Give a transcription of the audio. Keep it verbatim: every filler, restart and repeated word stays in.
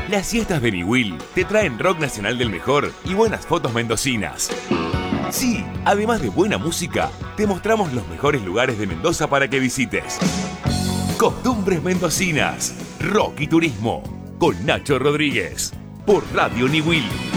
Las siestas de Niwil te traen rock nacional del mejor y buenas fotos mendocinas. Sí, además de buena música, te mostramos los mejores lugares de Mendoza para que visites. Costumbres mendocinas, rock y turismo, con Nacho Rodríguez, por Radio Niwil.